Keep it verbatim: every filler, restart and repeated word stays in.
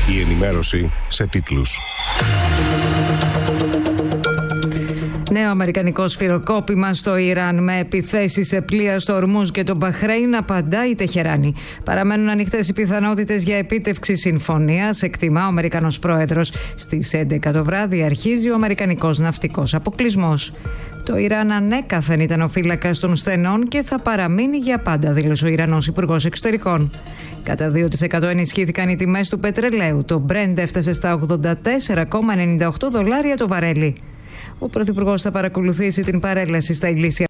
Η ενημέρωση σε τίτλους. Νέο αμερικανικό σφυροκόπημα στο Ιράν με επιθέσεις σε πλοία στο Ορμούζ και το Μπαχρέιν, απαντά η Τεχεράνη. Παραμένουν ανοιχτές οι πιθανότητες για επίτευξη συμφωνίας, εκτιμά ο Αμερικανός πρόεδρος. Στις έντεκα το βράδυ αρχίζει ο αμερικανικός ναυτικός αποκλεισμός. Το Ιράν ανέκαθεν ήταν ο φύλακας των στενών και θα παραμείνει για πάντα, δήλωσε ο Ιρανός Υπουργός Εξωτερικών. Κατά δύο τοις εκατό ενισχύθηκαν οι τιμές του πετρελαίου. Το Brent έφτασε στα ογδόντα τέσσερα κόμμα ενενήντα οκτώ δολάρια το βαρέλι. Ο Πρωθυπουργός θα παρακολουθήσει την παρέλαση στα ηλίσια